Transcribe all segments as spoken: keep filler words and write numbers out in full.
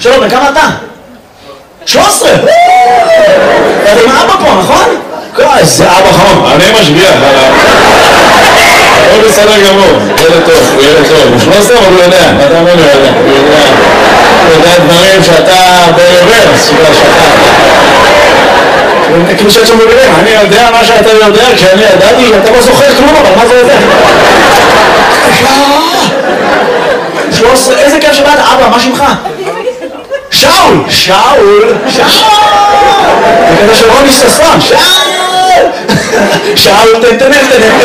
שלום, בן כמה אתה? שלוש עשרה! אתה עם אבא פה, נכון? איזה אבא חום, אני משגיח עליו. הוא בסדר גמור, ילד טוב, הוא ילד טוב. הוא שלוש עשרה, אבל הוא יודע, אתה אומר לי, הוא יודע. הוא יודע דברים שאתה ברוורס, שאתה שאתה. כאילו שאת שם מבינים, אני יודע מה שאתה יודע, כשאני ידעתי, אתה לא זוכר כלום, אבל מה זה יודע? שלוש עשרה, איזה כיף שבאת, אבא, מה שמך? שאול! שאול! שאול! זה כזה של רוני ששון, שאול! שאול, תן, תן, תן, תן.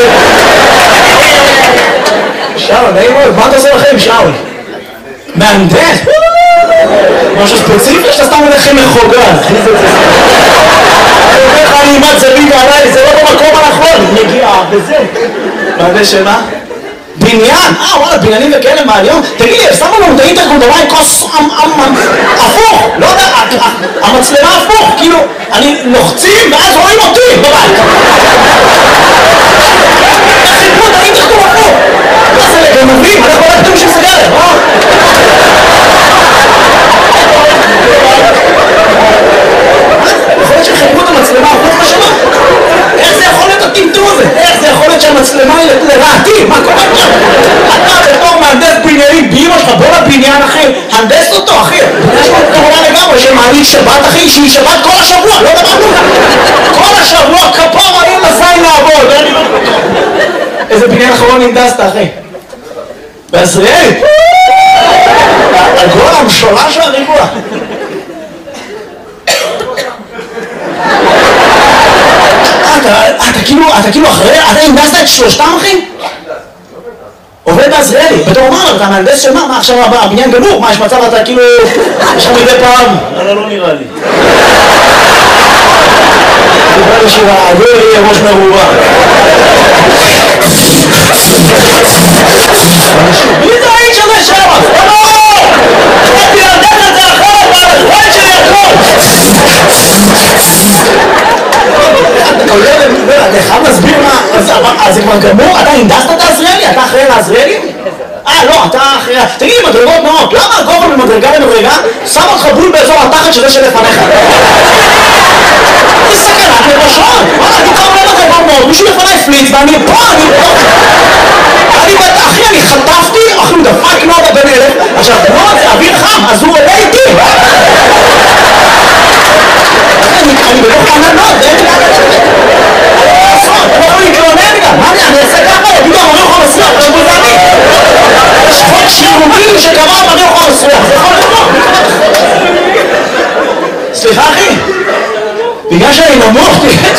שאול, נעים מאוד, מה אתה עושה לכם, שאול? מהנדס? משהו ספציפי שאתה סתם הולכים מחוגה. אני אומר לך, אני אימת זווית עליי, זה לא במקום הנכון, מגיע, וזה. מהנדס שמה? בניין? אה, וואלה, בניינים וכאלה מהיום? תגיד לי, שמו לנו את האינטרקום דווי כוס הפוך, לא יודע, המצלמה הפוך, כאילו, אני לוחצים ואז רואים אותי בבית. חיפו את האינטרקום הפוך. מה זה לגנבים? אנחנו לא כתוב שסגרת, אה? יכול להיות שחיפו את המצלמה הפוך בשנה? איך זה יכול להיות הטמטום הזה? איך זה יכול להיות שהמצלמה היא לרעתי? מה קורה פה? אתה בתור מהנדס בניינים באמא שלך, בוא לבניין אחי, הנדס אותו אחי. יש פה כמובן לגמרי שמעלית שבת אחי, שהיא שבת כל השבוע, לא דבר כלום. כל השבוע כפר אני לזין לעבוד. איזה בניין אחרון הנדסת אחי? בעזריאלי? הגול המשולש והריבוע. אתה כאילו, אתה כאילו אחרי, אתה הנדסת את שלושתם אחי? עובד בעזריאלי, בתור מה? אתה מהנדס של מה? מה עכשיו הבניין גמור? מה יש מצב אתה כאילו, יש לך מדי פעם? אבל לא נראה לי. דיבר לשירה, עבור יהיה ראש מרובה. מי זה האיש הזה שם? לא! אני להנדס את זה אחרת, והזמן שלי הכל! אתה חייב להסביר מה, אז זה כבר גמור? אתה הנדסת את העזריאלי? אתה אחראי לעזריאלי? אה, לא, אתה אחראי... תגיד לי, מדרגות נאות, למה הגובה ממדרגה למדרגה שם אותך בול באזור התחת שזה שלפניך? זה סכנת לבשות! וואלה, אני קורא למדרגות נאות, מישהו לפני פליץ ואני פה, אני פה! אני בטח, אחי, אני חטפתי, אחי, הוא דפק נודה בן אלף, עכשיו, נוד זה אוויר חם, אז הוא עולה איתי! אני בלוך פנה נוד, זה אין לי... אתה לא יכול להתלונן גם, מה אני אעשה ככה? יגידו, אמרי אוכל מסריח, עכשיו זה אני. יש חוק שירוגים שקבע אמרי אוכל מסריח, זה יכול לבוא. סליחה אחי, בגלל שאני נמוך,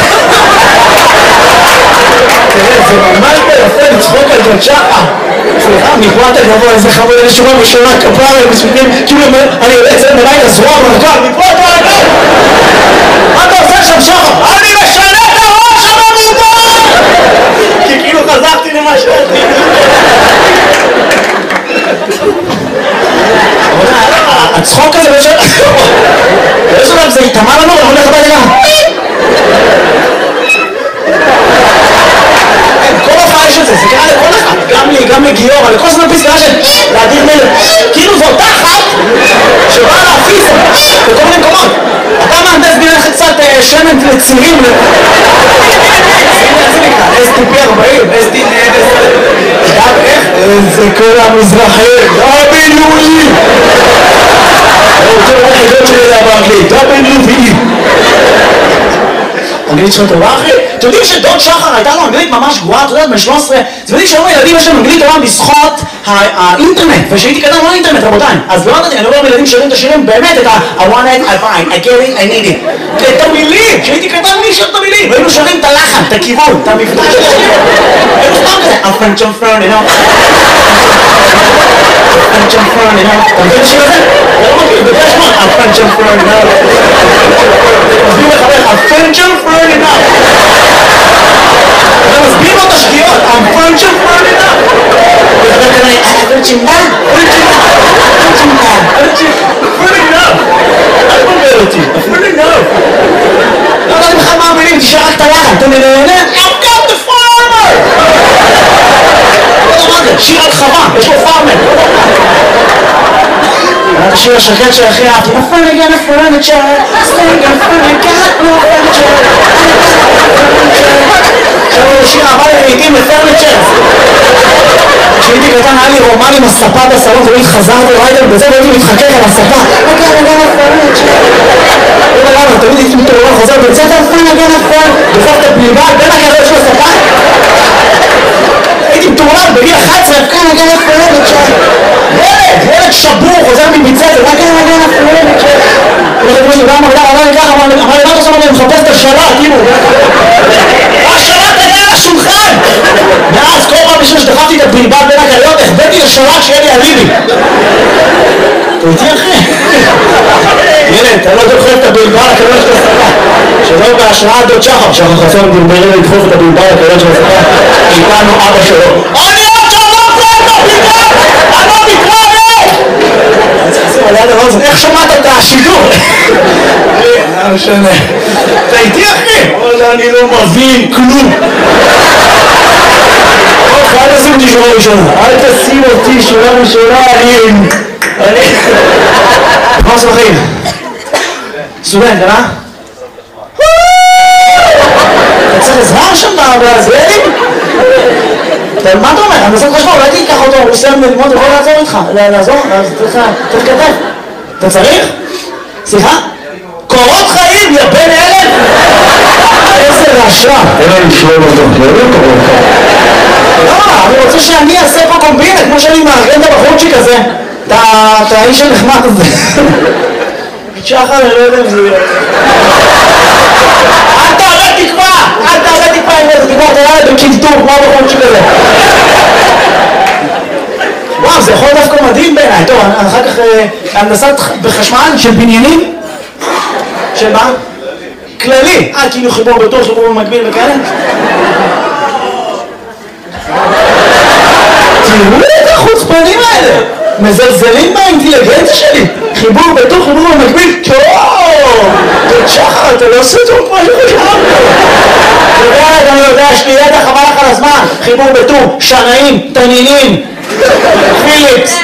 תראה, זה ממש ביפה לצחוק על ג'ון שחר. סליחה, מפה אתה גבוה, איזה חבוד, איזה שורה בשורה, כפרה, מספיקים, כאילו אני יודע, זה מראי לזרוע מרכב, מפה אתה רגע. מה אתה עושה שם שחר? אני משנה את הראש המרובה! כי כאילו חזרתי למה שאתי. הצחוק הזה בשביל... יש עליו, זה יתאמה לנו, אנחנו הולך הביתה גם. כל הופעה יש את זה, זה קרה לכל אחד. גם לי, גם לגיור, לכל זמן פסקה של להדיר מלך. כאילו זו אותה אחת שבאה להפיס בכל מיני מקומות. אתה מהנדס בניין קצת שמן לצירים. אס טי פי ארבעים, אס טי פי גם איך? זה כל המזרחי, דאבליו-אי! הוא רוצה לראות חידות שלי זה באנגלית, דאבליו-אי! אנגלית שלך טובה אחי? אתם יודעים שדוד שחר הייתה לו אנגלית ממש גרועה, אתה יודעת, בן שלוש עשרה, אתם יודעים שהיום הילדים יש להם אנגלית טובה בזכות האינטרנט, ושהייתי קטן לא האינטרנט רבותיי, אז לא יודעת, אני אומר לילדים שרים את השירים באמת את ה- I want it, I find, I get it, I need it, את המילים, שהייתי קטן מי שר את המילים, והיינו שרים את הלחן, את הכיוון, את המבטא של השיר, היינו סתם כזה, I'm French, I'm French, you know, French, I'm French, you know, אתה מבין את השיר הזה? אתה לא מכיר, בגלל שמות, I'm French, I'm French, you know, מסביר לחבר, I'm French, I'm French, you know, אתה מסביר לו את השגיאות, I'm French, I'm French, you know, וחבר כנראה, אה, פרצ'ינדה, פרצ'ינדה, פרצ'ינדה, פרצ'ינדה, פרצ'ינדה, אל תבלבל אותי, פרצ'ינדה, לא יודעת בכלל מה המילים, תשאר רק את הלחן, אתה נהנה, I've got the farmer! לא יודע מה זה, שיר על חווה, יש לו פארמר, השיר השקט של הכי אהבתי. I finally got a furniture, staying in furniture, no furniture. עכשיו הוא שיר אהבה לעיתים לפרניצ'ר. כשהייתי קטן היה לי רומן עם הספה בסלון, תמיד חזרתי ריידר בזה והייתי מתחכך על הספה. I finally got a furniture. לא יודע למה, תמיד הייתי מתעורר חוזר בית ספר, I finally got a furniture. בסוף את הבלבד בין הגדול של הספה. הייתי מתעורר בגיל אחת עשרה, I finally got a furniture. ילד, ילד שבור, חוזר מבית ספר, I finally got a furniture. הוא יודע מה, אמר לי ככה, אמר לי מה אתה עושה, אני מחפש את השלט, תראו. השלט היה על השולחן! ואז כל פעם בשביל שדחפתי את הבלבד בין הקריות, החבאתי לשלט שיהיה לי אליבי. אתה איתי אחי? ילד, אתה לא דוחף את הבלבד לקריות של הספה. שלא בהשראת דוד שחר, שחר חסון דלברים לדחוף את הבלבד לקריות של הספה. איתנו אבא שלו. אני עוד שלום פה את הבלבד! אני לא מתראה! אני צריך לשים על יד הרוזן, איך שמעת את השידור? לא משנה. אתה איתי אחי? אני לא מבין כלום. אל תשים אותי שורה ראשונה. אל תשים אותי שורה ראשונה. אני... אני... מה עושה בחיים? סטודנט, אה? אתה צריך עזרה שם בזלדים? מה אתה אומר? אני מנסה חשבון, אולי תיקח אותו, הוא סיים ללמוד, הוא יכול לעזור איתך. לעזור? צריך כתב. אתה צריך? סליחה? קורות חיים, יא בן אלף! איזה רשע! אין לנו לשלום אותו, לא יודע קורות חיים. לא, אני רוצה שאני אעשה פה קומבינה, כמו שאני מארגן את הבחורצ'יק הזה. את האיש הנחמד הזה. שחר, אני לא יודע אם זה יהיה. אל תעלה תקווה! אל תעלה תקווה עם איזה תקווה, אתה רואה בקלטור, כמו הבחורצ'יק הזה. וואו, זה יכול דווקא מדהים בעיניי. טוב, אחר כך הנדסת בחשמל של בניינים. של מה? כללי. אה, כאילו חיבור בטור, חיבור במקביל וכאלה? תראו את החוצפנים האלה! מזלזלים באינטליגנציה שלי! חיבור בטור, חיבור במקביל, טוב! דוד שחר, אתה לא עושה טוב כמו שחשבנו! אתה יודע, אני יודע, יש לי ידע חבל לך על הזמן! חיבור בטור, שנאים, תנינים, פיליפס,